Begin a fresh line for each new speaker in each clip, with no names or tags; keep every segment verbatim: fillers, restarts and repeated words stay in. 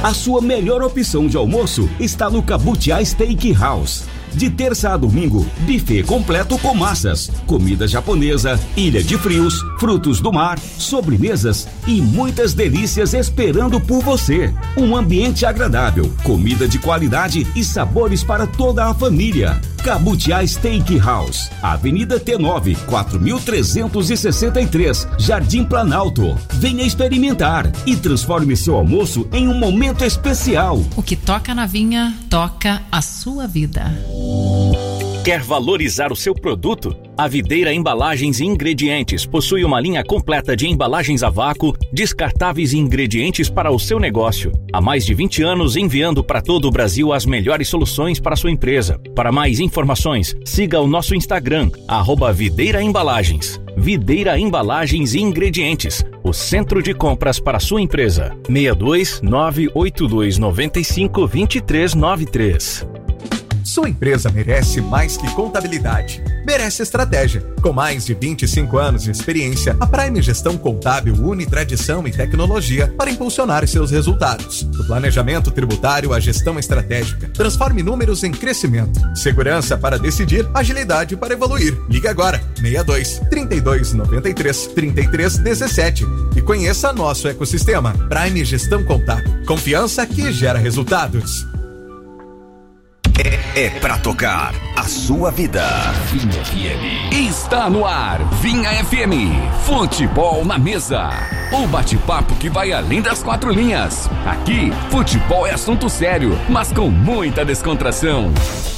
A sua melhor opção de almoço está no Cabutiá Steakhouse. De terça a domingo, buffet completo com massas, comida japonesa, ilha de frios, frutos do mar, sobremesas e muitas delícias esperando por você. Um ambiente agradável, comida de qualidade e sabores para toda a família. Cabutiá Steakhouse, Avenida T nove, quatro mil trezentos e sessenta e três, Jardim Planalto. Venha experimentar e transforme seu almoço em um momento especial.
O que toca na vinha, toca a sua vida.
Quer valorizar o seu produto? A Videira Embalagens e Ingredientes possui uma linha completa de embalagens a vácuo, descartáveis e ingredientes para o seu negócio. Há mais de vinte anos enviando para todo o Brasil as melhores soluções para a sua empresa. Para mais informações, siga o nosso Instagram, arroba Videira Embalagens. Videira Embalagens e Ingredientes, o centro de compras para a sua empresa. seis dois nove oito dois nove cinco dois três nove três.
Sua empresa merece mais que contabilidade. Merece estratégia. Com mais de vinte e cinco anos de experiência, a Prime Gestão Contábil une tradição e tecnologia para impulsionar seus resultados. Do planejamento tributário à gestão estratégica. Transforme números em crescimento. Segurança para decidir, agilidade para evoluir. Ligue agora, seis dois, trinta e dois, noventa e três, trinta e três, dezessete e conheça nosso ecossistema. Prime Gestão Contábil. Confiança que gera resultados.
É, é pra tocar a sua vida. Vinha F M.
Está no ar, Vinha F M. Futebol na mesa. O bate-papo que vai além das quatro linhas. Aqui, futebol é assunto sério, mas com muita descontração.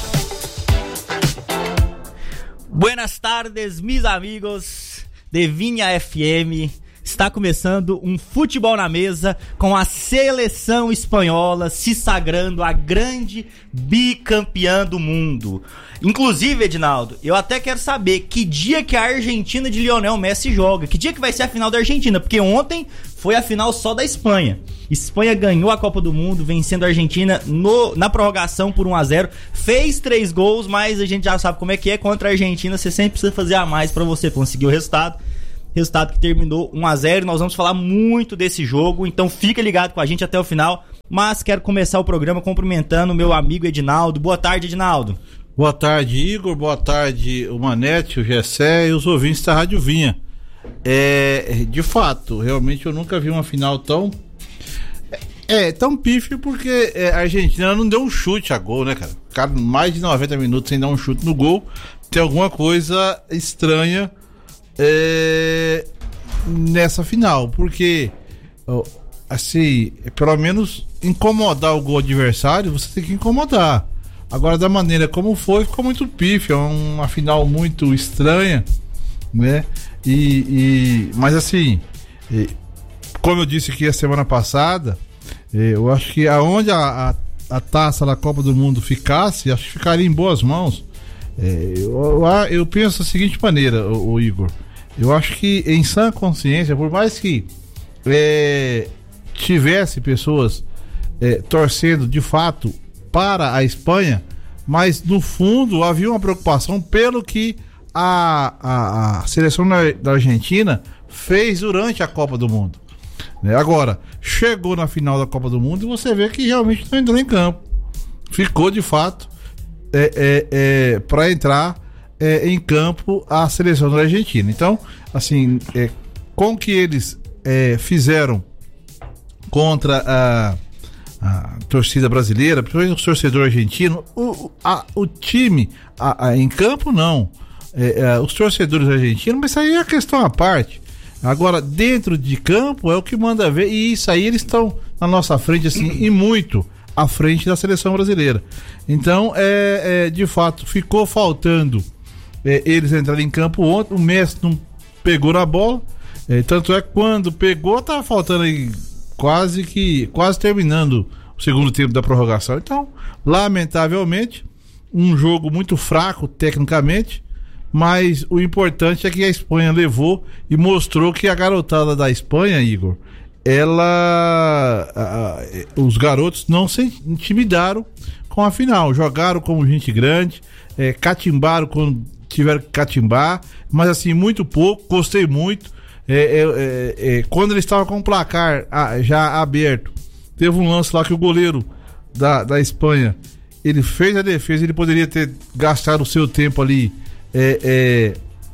Buenas tardes, mis amigos de Vinha F M. Está começando um futebol na mesa com a seleção espanhola se sagrando a grande bicampeã do mundo. Inclusive, Edinaldo, eu até quero saber que dia que a Argentina de Lionel Messi joga. Que dia que vai ser a final da Argentina? Porque ontem foi a final só da Espanha. Espanha ganhou a Copa do Mundo, vencendo a Argentina no, na prorrogação por um a zero. Fez três gols, mas a gente já sabe como é que é. Contra a Argentina, você sempre precisa fazer a mais para você conseguir o resultado. Resultado que terminou um a zero. Nós vamos falar muito desse jogo, então fica ligado com a gente até o final. Mas quero começar o programa cumprimentando o meu amigo Edinaldo. Boa tarde, Edinaldo.
Boa tarde, Igor. Boa tarde, o Manete, o Gessé e os ouvintes da Rádio Vinha. É, de fato, realmente eu nunca vi uma final tão... É, tão pífio porque a Argentina não deu um chute a gol, né, cara? Ficaram mais de noventa minutos sem dar um chute no gol. Tem alguma coisa estranha É, nessa final, porque assim, pelo menos incomodar o gol adversário, você tem que incomodar. Agora, da maneira como foi, ficou muito pífio, é uma final muito estranha, né? E, e mas assim, como eu disse aqui a semana passada, eu acho que aonde a, a, a taça da Copa do Mundo ficasse, acho que ficaria em boas mãos. É, eu, eu penso da seguinte maneira, o, o Igor. Eu acho que em sã consciência, por mais que é, tivesse pessoas é, torcendo de fato para a Espanha, mas no fundo havia uma preocupação pelo que a, a, a seleção da Argentina fez durante a Copa do Mundo. Né? Agora, chegou na final da Copa do Mundo e você vê que realmente não entrou em campo. Ficou de fato é, é, é, para entrar É, em campo a seleção da Argentina. Então, assim, é, com o que eles é, fizeram contra a, a torcida brasileira, principalmente o torcedor argentino, o, a, o time a, a, em campo não, é, é, os torcedores argentinos, mas isso aí é questão à parte. Agora, dentro de campo é o que manda ver, e isso aí eles estão na nossa frente, assim, e muito à frente da seleção brasileira. Então, é, é, de fato, ficou faltando É, eles entraram em campo ontem, o Messi não pegou na bola, é, tanto é que quando pegou, tava faltando aí quase que, quase terminando o segundo tempo da prorrogação. Então, lamentavelmente, um jogo muito fraco tecnicamente, mas o importante é que a Espanha levou e mostrou que a garotada da Espanha, Igor, ela, a, a, os garotos não se intimidaram com a final, jogaram como gente grande, é, catimbaram quando tiveram que catimbar, mas assim, muito pouco, gostei muito. É, é, é, é, quando ele estava com o placar ah, já aberto, teve um lance lá que o goleiro da, da Espanha, ele fez a defesa, ele poderia ter gastado o seu tempo ali é, é,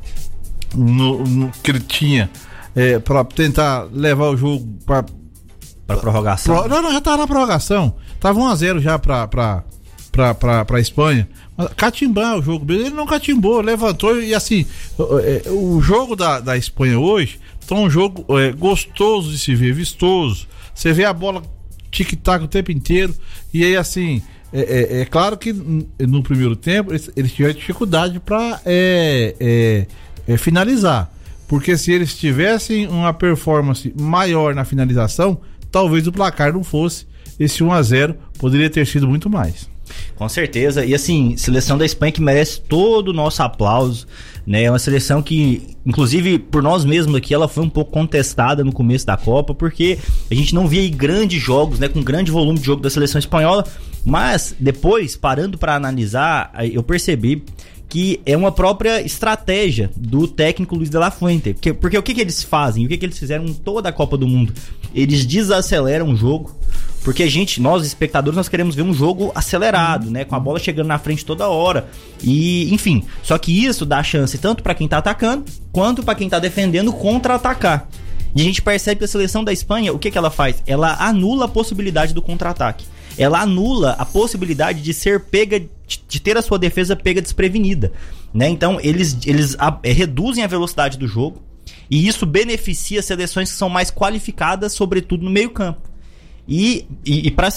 no, no que ele tinha é, para tentar levar o jogo para
para prorrogação.
Pro, não, não, já tava na prorrogação. Tava um a zero já pra, pra, pra, pra, pra Espanha. Catimbar o jogo, ele não catimbou, levantou e assim, o, o jogo da, da Espanha hoje tá um jogo é, gostoso de se ver, vistoso. Você vê a bola tic-tac o tempo inteiro e aí assim, é, é, é claro que no primeiro tempo eles, eles tiveram dificuldade pra é, é, é, finalizar. Porque se eles tivessem uma performance maior na finalização, talvez o placar não fosse esse um a zero, poderia ter sido muito mais.
Com certeza, e assim, seleção da Espanha que merece todo o nosso aplauso, né? É uma seleção que, inclusive por nós mesmos aqui, ela foi um pouco contestada no começo da Copa, porque a gente não via aí grandes jogos, né? Com grande volume de jogo da seleção espanhola, mas depois, parando para analisar, eu percebi que é uma própria estratégia do técnico Luis de la Fuente, porque, porque o que, que eles fazem, o que, que eles fizeram em toda a Copa do Mundo? Eles desaceleram o jogo, porque a gente, nós espectadores, nós queremos ver um jogo acelerado, né, com a bola chegando na frente toda hora, e enfim, só que isso dá chance tanto para quem tá atacando, quanto para quem tá defendendo contra-atacar. E a gente percebe que a seleção da Espanha, o que, que ela faz? Ela anula a possibilidade do contra-ataque. Ela anula a possibilidade de ser pega, de ter a sua defesa pega desprevenida, né? Então eles, eles a, é, reduzem a velocidade do jogo e isso beneficia seleções que são mais qualificadas, sobretudo no meio campo. E, e, e para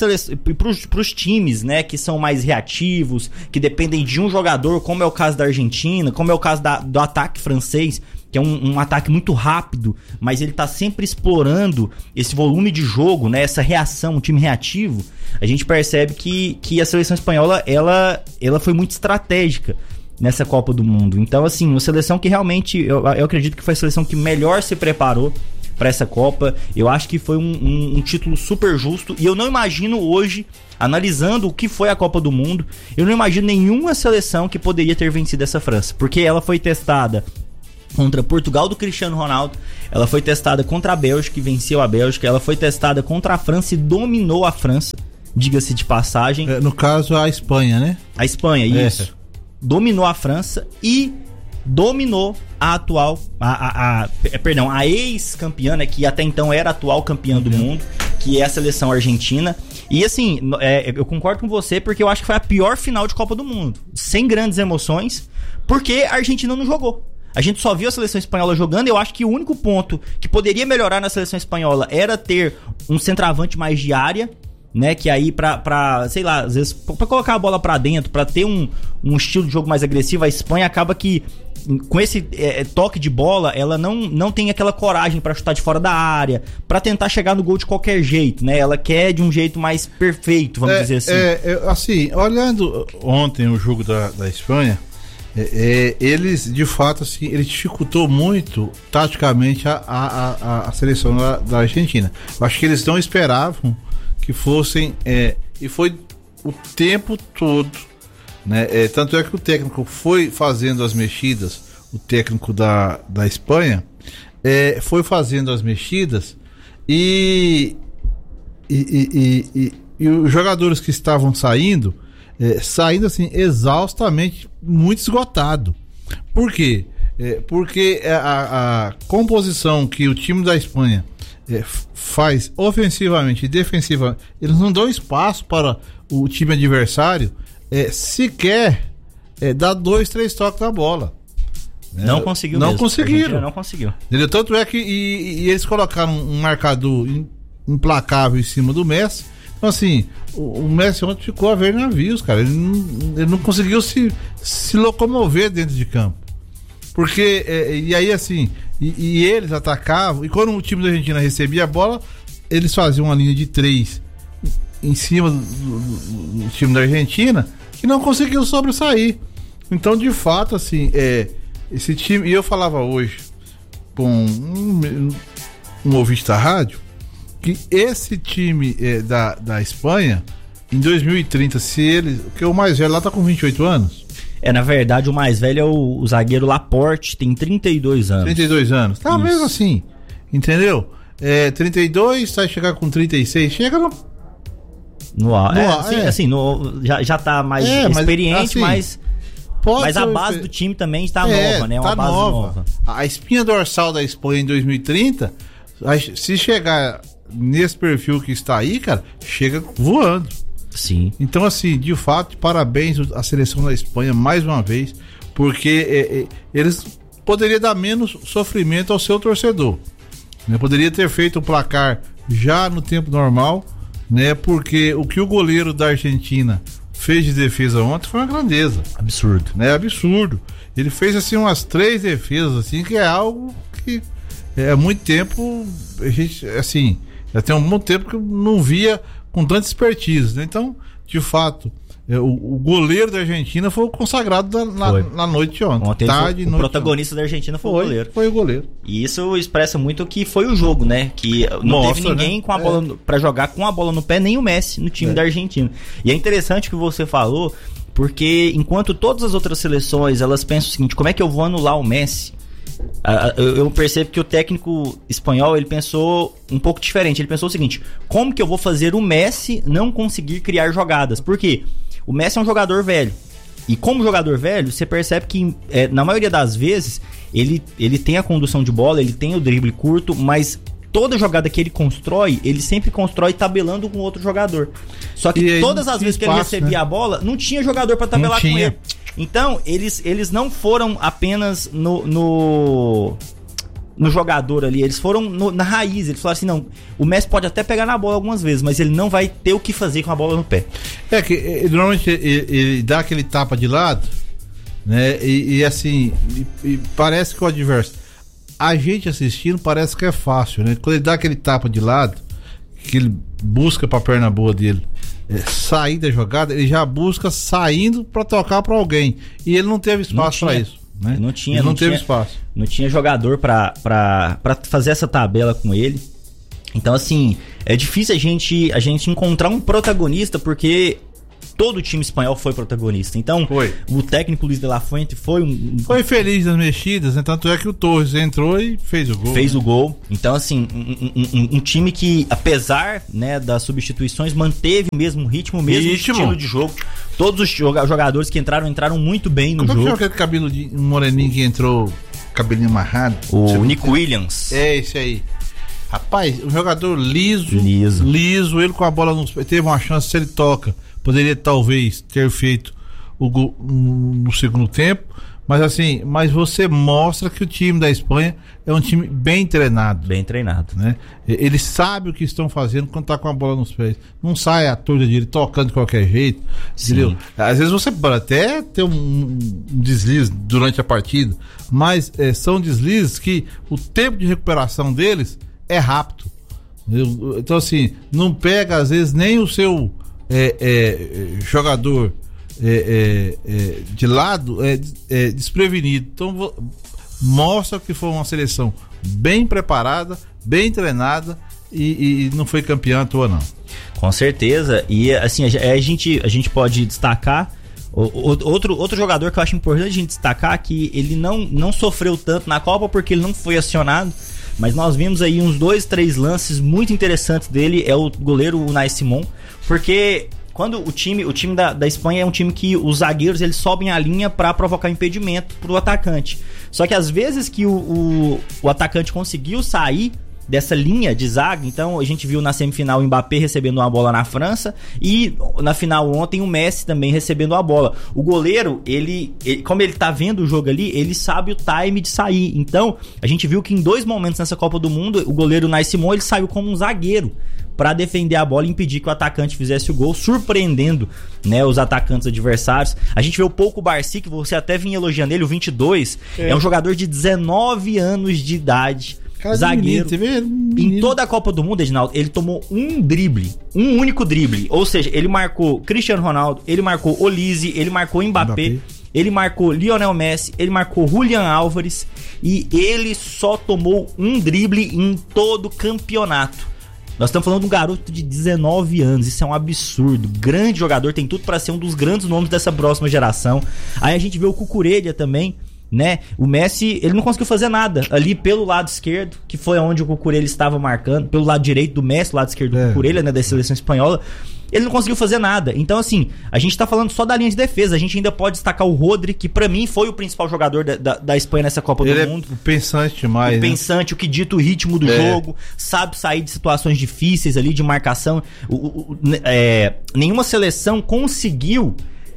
os times, né, que são mais reativos, que dependem de um jogador, como é o caso da Argentina, como é o caso da, do ataque francês, que é um, um ataque muito rápido, mas ele tá sempre explorando esse volume de jogo, né, essa reação, um time reativo, a gente percebe que, que a seleção espanhola, ela, ela foi muito estratégica nessa Copa do Mundo. Então, assim, uma seleção que realmente, eu, eu acredito que foi a seleção que melhor se preparou para essa Copa. Eu acho que foi um, um, um título super justo, e eu não imagino hoje, analisando o que foi a Copa do Mundo, eu não imagino nenhuma seleção que poderia ter vencido essa França, porque ela foi testada contra Portugal do Cristiano Ronaldo, ela foi testada contra a Bélgica e venceu a Bélgica, ela foi testada contra a França e dominou a França, diga-se de passagem.
É, no caso, a Espanha, né?
A Espanha, isso. É. Dominou a França e dominou a atual, a, a, a, perdão, a ex-campeã, né, que até então era a atual campeã do mundo, que é a seleção argentina. E assim, é, eu concordo com você, porque eu acho que foi a pior final de Copa do Mundo, sem grandes emoções, porque a Argentina não jogou. A gente só viu a seleção espanhola jogando, e eu acho que o único ponto que poderia melhorar na seleção espanhola era ter um centroavante mais de área, né, que aí pra, pra sei lá, às vezes pra colocar a bola pra dentro, pra ter um, um estilo de jogo mais agressivo. A Espanha acaba que com esse é, toque de bola, ela não, não tem aquela coragem pra chutar de fora da área, pra tentar chegar no gol de qualquer jeito, né, ela quer de um jeito mais perfeito, vamos
é,
dizer assim.
É, é, assim, olhando ontem o jogo da, da Espanha, é, é, eles, de fato, assim, ele dificultou muito taticamente a, a, a, a seleção da, da Argentina. Eu acho que eles não esperavam que fossem, é, e foi o tempo todo, né? É, tanto é que o técnico foi fazendo as mexidas, o técnico da, da Espanha é, foi fazendo as mexidas e e, e, e, e, e os jogadores que estavam saindo, é, saindo assim exaustamente, muito esgotado. Por quê? É, porque a, a composição que o time da Espanha É, faz ofensivamente e defensivamente, eles não dão espaço para o time adversário é, sequer é, dar dois, três toques na bola.
Não é, conseguiu
não
mesmo.
conseguiram.
Não conseguiu.
Entendeu? Tanto é que e, e eles colocaram um marcador implacável em cima do Messi. Então assim, o, o Messi ontem ficou a ver navios, cara. Ele não, ele não conseguiu se, se locomover dentro de campo. Porque, é, e aí assim, e, e eles atacavam, e quando o time da Argentina recebia a bola, eles faziam uma linha de três em cima do, do, do time da Argentina, que não conseguiu sobressair. Então, de fato, assim, é, esse time, e eu falava hoje com um, um ouvinte da rádio, que esse time é, da, da Espanha, em dois mil e trinta, se ele, porque o mais velho lá tá com vinte e oito anos.
É, na verdade, o mais velho é o, o zagueiro Laporte, tem trinta e dois anos.
trinta e dois anos. Tá, isso. Mesmo assim, entendeu? É, trinta e dois, vai chegar com trinta e seis, chega no,
No,
no
é, assim,
é.
assim no, já, já tá mais
é,
experiente, mas,
assim,
mas a base do time também está
é,
nova, né? É uma
tá
base
nova.
nova.
A espinha dorsal da Espanha em dois mil e trinta, se chegar nesse perfil que está aí, cara, chega voando.
Sim.
Então, assim, de fato, parabéns à seleção da Espanha mais uma vez, porque é, é, eles poderiam dar menos sofrimento ao seu torcedor, né? Poderia ter feito o placar já no tempo normal, né? Porque o que o goleiro da Argentina fez de defesa ontem foi uma grandeza.
Absurdo.
Né? Absurdo. Ele fez, assim, umas três defesas, assim, que é algo que é, há muito tempo, a gente, assim, já tem um bom tempo que eu não via com tanta expertise, né? Então, de fato, é, o, o goleiro da Argentina foi o consagrado da, na, na noite de ontem.
Ontem
Tarde,
o
noite
protagonista ontem. da Argentina foi, foi o goleiro.
Foi o goleiro.
E isso expressa muito o que foi o jogo, né? Que não
Mostra,
teve ninguém
né?
com a
é.
bola pra jogar com a bola no pé, nem o Messi no time é. da Argentina. E é interessante o que você falou, porque enquanto todas as outras seleções elas pensam o seguinte: como é que eu vou anular o Messi? Eu percebo que o técnico espanhol ele pensou um pouco diferente. Ele pensou o seguinte: como que eu vou fazer o Messi não conseguir criar jogadas? Por quê? O Messi é um jogador velho. E como jogador velho, você percebe que é, na maioria das vezes ele, ele tem a condução de bola, ele tem o drible curto, mas toda jogada que ele constrói, ele sempre constrói tabelando com outro jogador. Só que aí, todas as vezes que espaço, ele recebia, né, a bola, não tinha jogador pra tabelar com ele. Então, eles, eles não foram apenas no, no, no jogador ali, eles foram no, na raiz. Eles falaram assim: não, o Messi pode até pegar na bola algumas vezes, mas ele não vai ter o que fazer com a bola no pé.
É que ele, normalmente ele, ele dá aquele tapa de lado, né? E, e assim, e, e parece que o adversário, a gente assistindo, parece que é fácil, né? Quando ele dá aquele tapa de lado, que ele busca pra perna boa dele é, sair da jogada, ele já busca saindo pra tocar pra alguém. E ele não teve espaço para isso, né?
Não tinha,
ele não,
não
teve
tinha,
espaço.
Não tinha jogador pra, pra, pra fazer essa tabela com ele. Então, assim, é difícil a gente, a gente encontrar um protagonista, porque todo o time espanhol foi protagonista. Então, foi. O técnico Luis de la Fuente foi um...
Foi feliz nas mexidas, né? Tanto é que o Torres entrou e fez o gol.
Fez
né?
o gol. Então, assim, um, um, um time que, apesar, né, das substituições, manteve o mesmo ritmo, o mesmo ritmo. estilo de jogo. Todos os jogadores que entraram, entraram muito bem no
Como
jogo.
Como é que é aquele cabelo de um moreninho que entrou, cabelinho amarrado?
O Nico Williams.
É, esse aí. Rapaz, um jogador liso,
liso,
liso, ele com a bola nos pés, teve uma chance, se ele toca, poderia talvez ter feito o gol no segundo tempo, mas assim, mas você mostra que o time da Espanha é um time bem treinado.
Bem treinado,
né? Ele sabe o que estão fazendo quando tá com a bola nos pés. Não sai a torta de ele tocando de qualquer jeito, entendeu? Às vezes você pode até ter um, um deslize durante a partida, mas é, são deslizes que o tempo de recuperação deles é rápido. Então assim, não pega às vezes nem o seu é, é, jogador é, é, é, de lado é, é, desprevenido. Então mostra que foi uma seleção bem preparada, bem treinada e, e não foi campeã à toa não.
Com certeza. E assim, a, a, gente, a gente pode destacar o, o, outro, outro jogador que eu acho importante a gente destacar, que ele não, não sofreu tanto na Copa porque ele não foi acionado. Mas nós vimos aí uns dois, três lances muito interessantes dele. É o goleiro Unai Simon. Porque quando o time, o time da, da Espanha é um time que os zagueiros eles sobem a linha para provocar impedimento pro atacante. Só que às vezes que o, o, o atacante conseguiu sair dessa linha de zaga, então a gente viu na semifinal o Mbappé recebendo uma bola na França e na final ontem o Messi também recebendo a bola. O goleiro, ele, ele como ele tá vendo o jogo ali, ele sabe o time de sair. Então, a gente viu que em dois momentos nessa Copa do Mundo, o goleiro Unai Simon, ele saiu como um zagueiro para defender a bola e impedir que o atacante fizesse o gol, surpreendendo, né, os atacantes adversários. A gente vê o Pouco Barsi, que você até vinha elogiando ele, o vinte e dois, é, é um jogador de dezenove anos de idade, cara, zagueiro. Menino, menino. Em toda a Copa do Mundo, Edinaldo, ele tomou um drible, um único drible. Ou seja, ele marcou Cristiano Ronaldo, ele marcou Olise, ele marcou Mbappé, Mbappé, ele marcou Lionel Messi, ele marcou Julián Álvares e ele só tomou um drible em todo o campeonato. Nós estamos falando de um garoto de dezenove anos, isso é um absurdo. Grande jogador, tem tudo para ser um dos grandes nomes dessa próxima geração. Aí a gente vê o Cucurella também, né? O Messi, ele não conseguiu fazer nada ali pelo lado esquerdo, que foi onde o Cucurella estava marcando, pelo lado direito do Messi, lado esquerdo do é. Cucurella, né, da seleção espanhola. ele não conseguiu fazer nada. Então, assim, a gente tá falando só da linha de defesa. A gente ainda pode destacar o Rodri, que pra mim foi o principal jogador da, da, da Espanha nessa Copa
ele
do
é
Mundo.
O pensante demais.
O
né?
pensante, o que dita o ritmo do é. jogo, sabe sair de situações difíceis ali, de marcação. O, o, o, é, nenhuma seleção conseguiu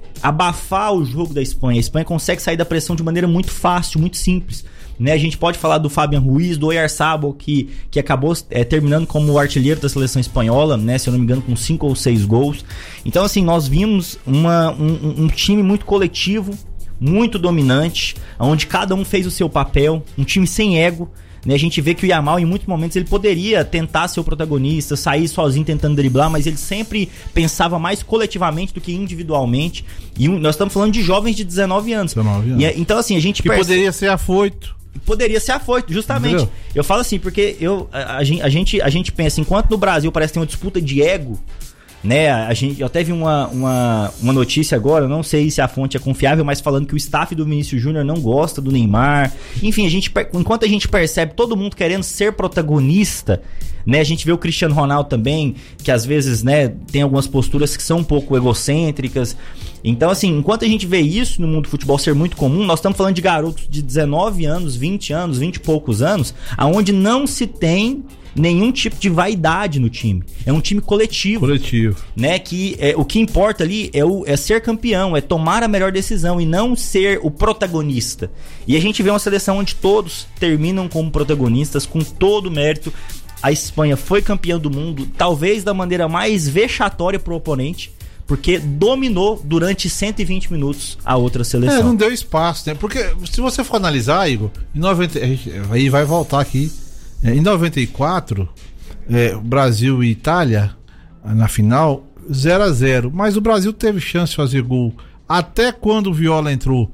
abafar o jogo da Espanha. A Espanha consegue sair da pressão de maneira muito fácil, muito simples. Né, a gente pode falar do Fabian Ruiz, do Oyarzabal, que, que acabou é, terminando como o artilheiro da seleção espanhola, né, se eu não me engano, com cinco ou seis gols. Então, assim, nós vimos uma, um, um time muito coletivo, muito dominante, onde cada um fez o seu papel, um time sem ego. Né, a gente vê que o Yamal, em muitos momentos, ele poderia tentar ser o protagonista, sair sozinho tentando driblar, mas ele sempre pensava mais coletivamente do que individualmente. E um, nós estamos falando de jovens de dezenove anos.
dezenove anos.
E, então, assim, a gente
que percebe... poderia ser afoito.
Poderia ser afoito, justamente. Entendeu? Eu falo assim, porque eu, a, a, gente, a gente pensa, enquanto no Brasil parece que tem uma disputa de ego, né? A gente, eu até vi uma, uma, uma notícia agora, não sei se a fonte é confiável, mas falando que o staff do Vinícius Júnior não gosta do Neymar. Enfim, a gente, enquanto a gente percebe todo mundo querendo ser protagonista, né? A gente vê o Cristiano Ronaldo também, que às vezes, né, tem algumas posturas que são um pouco egocêntricas. Então, assim, enquanto a gente vê isso no mundo do futebol ser muito comum, nós estamos falando de garotos de dezenove anos, vinte anos, vinte e poucos anos, aonde não se tem nenhum tipo de vaidade no time. É um time coletivo.
Coletivo.
Né? Que é, o que importa ali é, o, é ser campeão, é tomar a melhor decisão e não ser o protagonista. E a gente vê uma seleção onde todos terminam como protagonistas, com todo o mérito. A Espanha foi campeã do mundo, talvez da maneira mais vexatória pro oponente, porque dominou durante cento e vinte minutos a outra seleção.
É, não deu espaço, né? Porque se você for analisar, Igor, em noventa, a gente, aí vai voltar aqui, é, em noventa e quatro, é, Brasil e Itália, na final, zero a zero, mas o Brasil teve chance de fazer gol até quando o Viola entrou.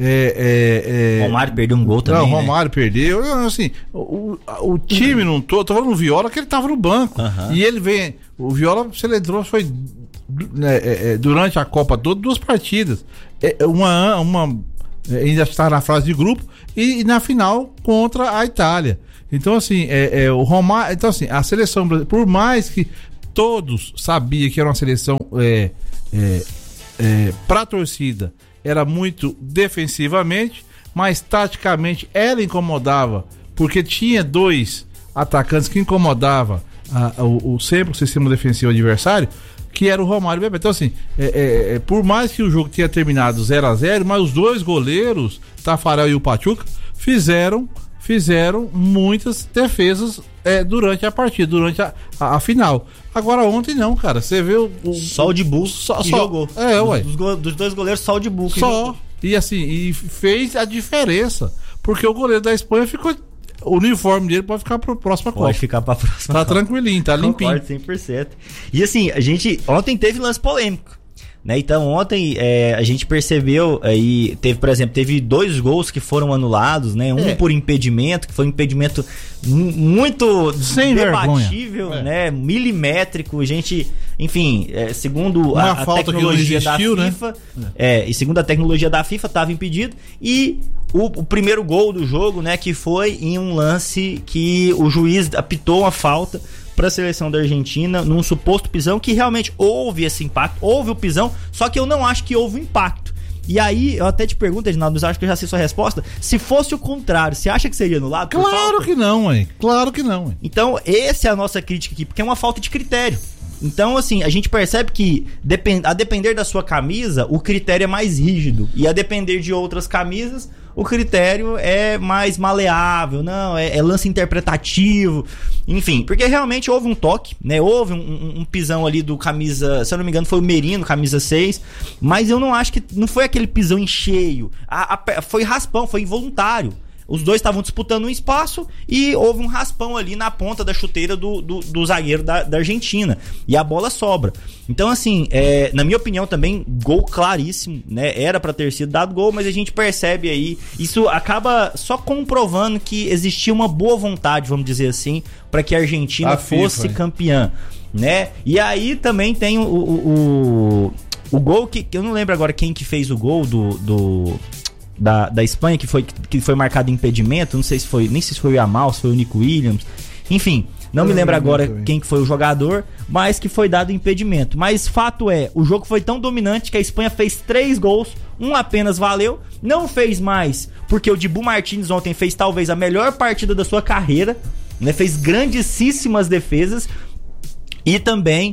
É, é, é...
Romário perdeu um gol também.
Não, o Romário né? perdeu. Assim, o, o, o time não tô, tô falando do Viola que ele tava no banco. Uhum. E ele vem. O Viola, se ele entrou, foi é, é, durante a Copa toda, duas partidas. É, uma, uma ainda está na fase de grupo e, e na final contra a Itália. Então, assim, é, é, o Romário. Então, assim, a seleção brasileira, por mais que todos sabiam que era uma seleção é, é, é, pra torcida. Era muito defensivamente, mas taticamente ela incomodava, porque tinha dois atacantes que incomodavam a, a, o, o sempre o sistema defensivo adversário, que era o Romário e o Bebeto. Então, assim, é, é, por mais que o jogo tenha terminado zero a zero, mas os dois goleiros, Tafarel e o Pachuca, fizeram, fizeram muitas defesas é, durante a partida, durante a, a, a final. Agora ontem não, cara. Você vê o. o
só o de Bull
só,
que
só,
jogou.
É, ué.
Dos, dos, dos dois goleiros, só o de Bull que
só.
jogou.
E assim, e fez a diferença. Porque o goleiro da Espanha ficou. O uniforme dele pode ficar pra próxima Copa.
Pode ficar pra próxima
Tá
Copa.
Tranquilinho, tá limpinho.
Concordo cem por cento. E assim, a gente. Ontem teve lance polêmico. Né? Então ontem é, a gente percebeu aí, teve, por exemplo, teve dois gols que foram anulados, né? Um é. por impedimento, que foi um impedimento m- muito
sem
debatível,
vergonha.
né? Milimétrico, a gente, enfim, é, segundo
Uma
a, a
falta
tecnologia
que não existiu,
da FIFA,
né?
é, e segundo a tecnologia da FIFA, estava impedido. E o, o primeiro gol do jogo, né? Que foi em um lance que o juiz apitou uma falta para a seleção da Argentina, num suposto pisão, que realmente houve esse impacto, houve o pisão, só que eu não acho que houve o impacto. E aí, eu até te pergunto, Edinaldo, mas acho que eu já sei sua resposta. Se fosse o contrário, você acha que seria anulado?
Claro que não, hein? Claro que não, hein?
Então, essa é a nossa crítica aqui, porque é uma falta de critério. Então, assim, a gente percebe que, a depender da sua camisa, o critério é mais rígido. E a depender de outras camisas, o critério é mais maleável, não, é, é lance interpretativo, enfim, porque realmente houve um toque, né? Houve um, um, um pisão ali do camisa, se eu não me engano, foi o Merino, camisa seis, mas eu não acho que, não foi aquele pisão em cheio, a, a, foi raspão, foi involuntário. Os dois estavam disputando um espaço e houve um raspão ali na ponta da chuteira do, do, do zagueiro da, da Argentina. E a bola sobra. Então, assim, é, na minha opinião também, gol claríssimo, né? Era pra ter sido dado gol, mas a gente percebe aí, isso acaba só comprovando que existia uma boa vontade, vamos dizer assim, para que a Argentina a fosse FIFA, campeã, né? E aí também tem o, o, o, o gol que, que eu não lembro agora quem que fez o gol do... do Da, da Espanha, que foi, que foi marcado impedimento, não sei se foi, nem sei se foi o Yamal, se foi o Nico Williams, enfim, Não
eu
me lembro agora
também.
quem que foi o jogador, mas que foi dado impedimento. Mas fato é, o jogo foi tão dominante que a Espanha fez três gols, um apenas valeu, não fez mais, porque o Dibu Martínez ontem fez talvez a melhor partida da sua carreira, né? Fez grandíssimas defesas, e também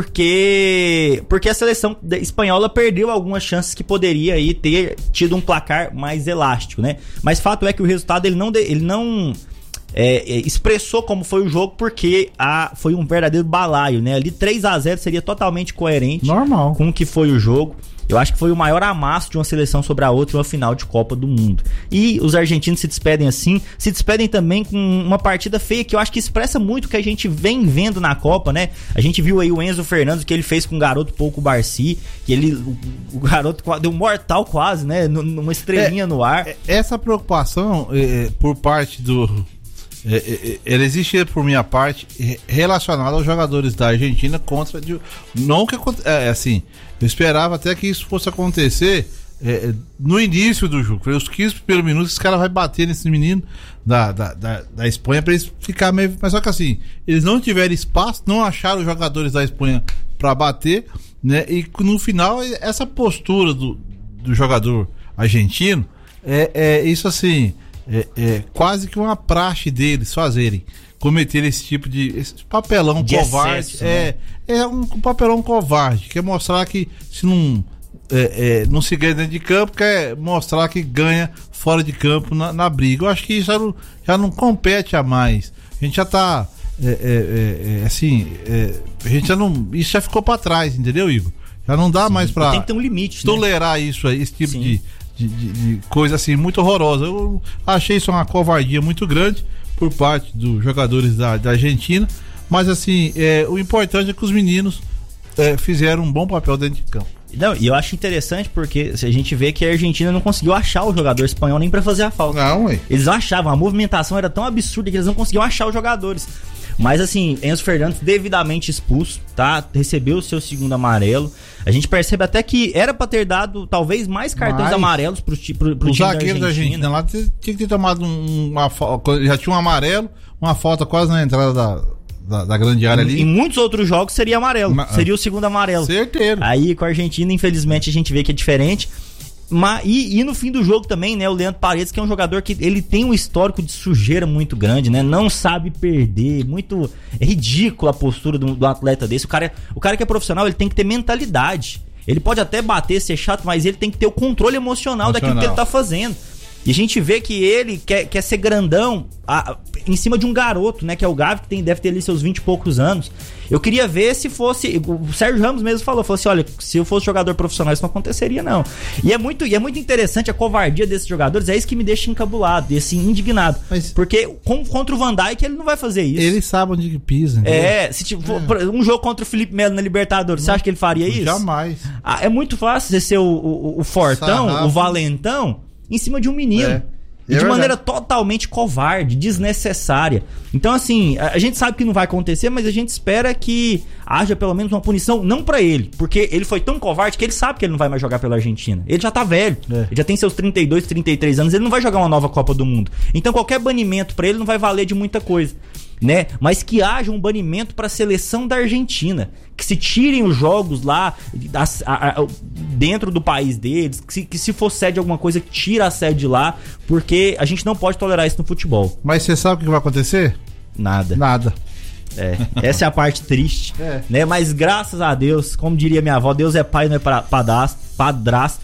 porque porque a seleção espanhola perdeu algumas chances que poderia aí ter tido um placar mais elástico, né? Mas fato é que o resultado ele não, ele não é, é, expressou como foi o jogo, porque a, foi um verdadeiro balaio, né? Ali três a zero seria totalmente coerente
Normal.
com o que foi o jogo. Eu acho que foi o maior amasso de uma seleção sobre a outra em uma final de Copa do Mundo. E os argentinos se despedem assim, se despedem também com uma partida feia, que eu acho que expressa muito o que a gente vem vendo na Copa, né? A gente viu aí o Enzo Fernandes, o que ele fez com o garoto Pouco Barci, que ele, o, o garoto deu um mortal quase, né? Numa estrelinha é, no ar.
Essa preocupação é, por parte do... É, é, ela existe por minha parte relacionada aos jogadores da Argentina contra de, não que é, assim, eu esperava até que isso fosse acontecer é, no início do jogo. Foi os quinze primeiros minutos, esse cara vai bater nesse menino da, da, da, da Espanha pra eles ficar meio, mas só que assim, eles não tiveram espaço, não acharam os jogadores da Espanha pra bater, né? E no final essa postura do, do jogador argentino é, é isso assim. É, é quase que uma praxe deles fazerem, cometer esse tipo de esse papelão de covarde. Excesso, é, né? é um papelão covarde, quer mostrar que se não, é, é, não se ganha dentro de campo, quer mostrar que ganha fora de campo na, na briga. Eu acho que isso já não, já não compete a mais. A gente já tá é, é, é, assim, é, a gente já não, isso já ficou pra trás, entendeu, Igor? Já não dá Sim, mais pra
tem que ter um limite,
tolerar, né? Isso aí, esse tipo Sim. de De, de, de coisa assim muito horrorosa. Eu achei isso uma covardia muito grande por parte dos jogadores da, da Argentina, mas assim, é, o importante é que os meninos é, fizeram um bom papel dentro de campo.
Não, e eu acho interessante porque a gente vê que a Argentina não conseguiu achar o jogador espanhol nem pra fazer a falta.
Não, ué.
Eles achavam, a movimentação era tão absurda que eles não conseguiam achar os jogadores. Mas assim, Enzo Fernandes devidamente expulso, tá? Recebeu o seu segundo amarelo. A gente percebe até que era pra ter dado talvez mais cartões Mas, amarelos pro, pro, pro
o
time
zagueiro da Argentina. da Argentina lá tinha que ter tomado um, uma falta, já tinha um amarelo, uma falta quase na entrada da, da, da grande área ali.
Em muitos outros jogos seria amarelo, uma, seria o segundo amarelo.
Certeiro.
Aí com a Argentina, infelizmente, a gente vê que é diferente. Mas, e, e no fim do jogo também, né, o Leandro Paredes, que é um jogador que ele tem um histórico de sujeira muito grande, né, não sabe perder, muito é ridícula a postura do, do atleta desse. O cara, o cara que é profissional, ele tem que ter mentalidade, ele pode até bater, ser chato, mas ele tem que ter o controle emocional, emocional. daquilo que ele tá fazendo. E a gente vê que ele quer, quer ser grandão a, em cima de um garoto, né? Que é o Gavi, que tem, deve ter ali seus vinte e poucos anos. Eu queria ver se fosse... O Sérgio Ramos mesmo falou, falou assim, olha, se eu fosse jogador profissional isso não aconteceria, não. E é muito, e é muito interessante a covardia desses jogadores, é isso que me deixa encabulado, assim, indignado. Mas, porque com, contra o Van Dijk ele não vai fazer isso.
Ele sabe onde pisa.
É, se tipo, é. um jogo contra o Felipe Melo na Libertadores, não, você acha que ele faria isso?
Jamais.
Ah, é muito fácil você ser o, o, o fortão, Sarrafo. o valentão, em cima de um menino. É. E de é maneira totalmente covarde, desnecessária. Então, assim, a gente sabe que não vai acontecer, mas a gente espera que haja pelo menos uma punição, não pra ele, porque ele foi tão covarde que ele sabe que ele não vai mais jogar pela Argentina. Ele já tá velho, é. ele já tem seus trinta e dois, trinta e três anos, ele não vai jogar uma nova Copa do Mundo. Então, qualquer banimento pra ele não vai valer de muita coisa, né? Mas que haja um banimento pra seleção da Argentina, que se tirem os jogos lá a, a, a, dentro do país deles, que se, que se for sede alguma coisa, tira a sede de lá, porque a gente não pode tolerar isso no futebol.
Mas você sabe o que vai acontecer?
Nada.
Nada.
É, essa é a parte triste,
é.
né? Mas graças a Deus, como diria minha avó, Deus é pai, não é padrasto, padrasto.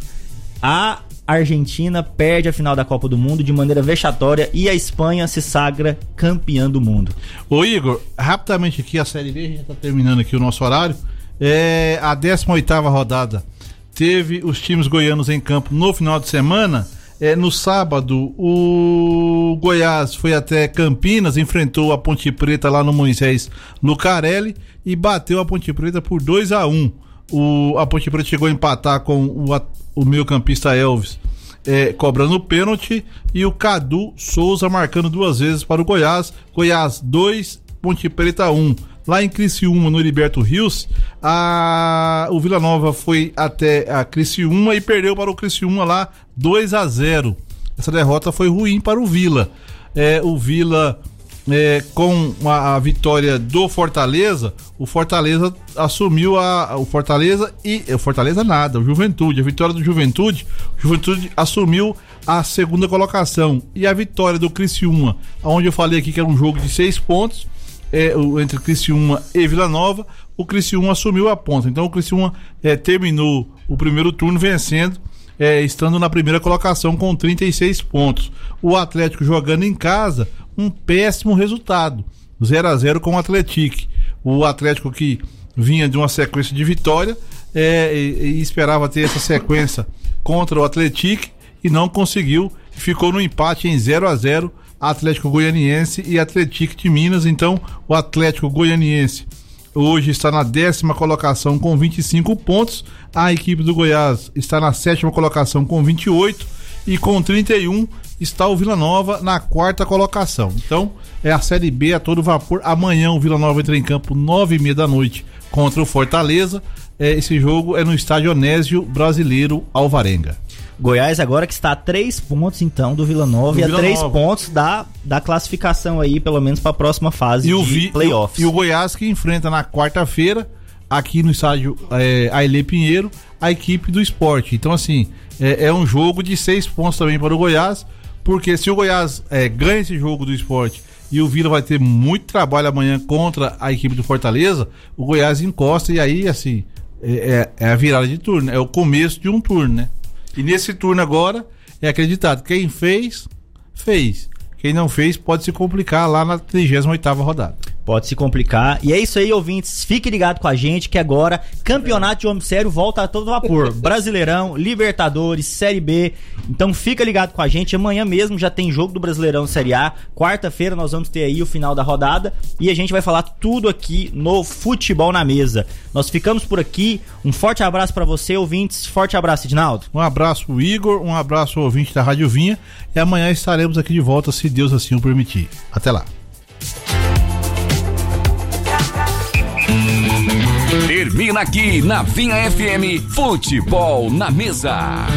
A Argentina perde a final da Copa do Mundo de maneira vexatória e a Espanha se sagra campeã do mundo.
Ô Igor, rapidamente aqui a Série B, a gente já tá terminando aqui o nosso horário. É, a décima oitava rodada teve os times goianos em campo no final de semana. É, no sábado, o Goiás foi até Campinas, enfrentou a Ponte Preta lá no Moisés Lucarelli e bateu a Ponte Preta por dois a um. O, a Ponte Preta chegou a empatar com o, o meio-campista Elvis é, cobrando o pênalti e o Cadu Souza marcando duas vezes para o Goiás. Goiás dois, Ponte Preta um. Lá em Criciúma, no Heriberto Rios, a... o Vila Nova foi até a Criciúma e perdeu para o Criciúma lá dois a zero. Essa derrota foi ruim para o Vila. É, o Vila é, com a, a vitória do Fortaleza, o Fortaleza assumiu a, o Fortaleza e o Fortaleza nada, o Juventude, a vitória do Juventude, o Juventude assumiu a segunda colocação, e a vitória do Criciúma, onde eu falei aqui que era um jogo de seis pontos, é, entre Criciúma e Vila Nova, o Criciúma assumiu a ponta. Então o Criciúma é, terminou o primeiro turno vencendo, é, estando na primeira colocação com trinta e seis pontos. O Atlético jogando em casa, um péssimo resultado, zero a zero com o Atlético. O Atlético que vinha de uma sequência de vitória é, e, e esperava ter essa sequência contra o Atlético e não conseguiu, ficou no empate em zero a zero, Atlético Goianiense e Atlético de Minas. Então o Atlético Goianiense hoje está na décima colocação com vinte e cinco pontos, a equipe do Goiás está na sétima colocação com vinte e oito, e com trinta e um está o Vila Nova na quarta colocação. Então é a Série B a todo vapor. Amanhã o Vila Nova entra em campo nove e meia da noite contra o Fortaleza. É, esse jogo é no estádio Onésio Brasileiro Alvarenga.
Goiás agora que está a três pontos então do Vila Nova do e Vila a três pontos da, da classificação aí, pelo menos para a próxima fase
e
de
vi,
playoffs.
E o, e o Goiás que enfrenta na quarta-feira, aqui no estádio é, Ailê Pinheiro, a equipe do Sport. Então assim, é, é um jogo de seis pontos também para o Goiás, porque se o Goiás é, ganha esse jogo do Sport e o Vila vai ter muito trabalho amanhã contra a equipe do Fortaleza, o Goiás encosta e aí assim, é, é, é a virada de turno, é o começo de um turno, né? E nesse turno agora é acreditado, quem fez, fez. Quem não fez pode se complicar lá na trigésima oitava rodada.
Pode se complicar. E é isso aí, ouvintes. Fique ligado com a gente que agora Campeonato de Homem Sério volta a todo vapor. Brasileirão, Libertadores, Série B. Então fica ligado com a gente. Amanhã mesmo já tem jogo do Brasileirão Série A. Quarta-feira nós vamos ter aí o final da rodada. E a gente vai falar tudo aqui no Futebol na Mesa. Nós ficamos por aqui. Um forte abraço pra você, ouvintes. Forte abraço, Edinaldo.
Um abraço, Igor. Um abraço, ouvinte da Rádio Vinha. E amanhã estaremos aqui de volta, se Deus assim o permitir. Até lá.
Termina aqui na Vinha F M, Futebol na Mesa.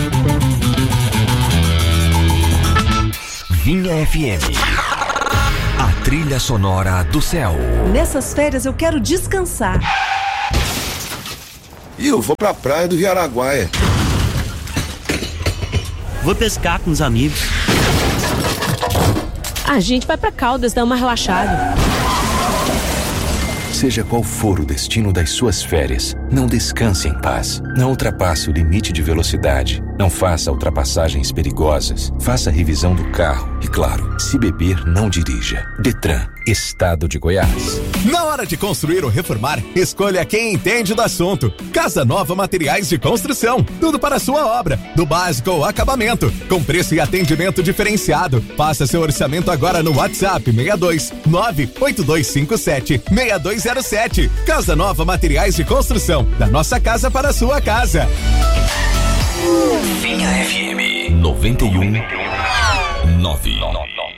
Vinha F M, a trilha sonora do céu.
Nessas férias eu quero descansar.
E eu vou pra praia do Viaraguaia.
Vou pescar com os amigos.
A gente vai pra Caldas dar uma relaxada.
Seja qual for o destino das suas férias, não descanse em paz. Não ultrapasse o limite de velocidade. Não faça ultrapassagens perigosas. Faça a revisão do carro. E claro, se beber, não dirija. Detran, Estado de Goiás.
Na hora de construir ou reformar, escolha quem entende do assunto. Casa Nova Materiais de Construção. Tudo para a sua obra, do básico ao acabamento, com preço e atendimento diferenciado. Faça seu orçamento agora no WhatsApp seis dois nove oito dois cinco sete seis dois zero sete. Casa Nova Materiais de Construção. Da nossa casa para a sua casa.
Vinha F M noventa e um nove.